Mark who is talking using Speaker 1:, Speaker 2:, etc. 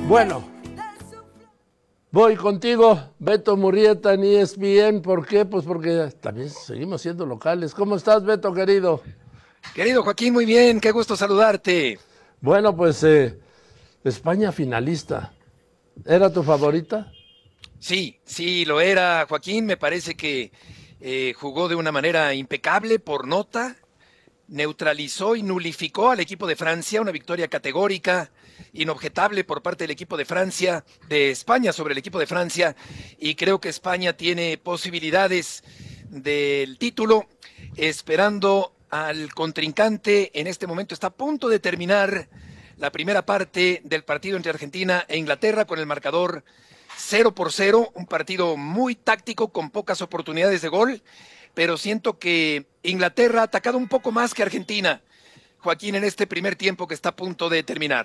Speaker 1: Bueno, voy contigo, Beto Murrieta en ESPN. ¿Por qué? Pues porque también seguimos siendo locales. ¿Cómo estás, Beto, querido?
Speaker 2: Querido Joaquín, muy bien, qué gusto saludarte.
Speaker 1: Bueno, pues España finalista. ¿Era tu favorita?
Speaker 2: Sí, sí, lo era Joaquín, me parece que jugó de una manera impecable por nota, neutralizó y nulificó al equipo de Francia, una victoria categórica, inobjetable por parte del equipo de Francia, de España sobre el equipo de Francia, y creo que España tiene posibilidades del título, esperando al contrincante. En este momento está a punto de terminar la primera parte del partido entre Argentina e Inglaterra con el marcador 0-0, un partido muy táctico con pocas oportunidades de gol, pero siento que Inglaterra ha atacado un poco más que Argentina, Joaquín, en este primer tiempo que está a punto de terminar.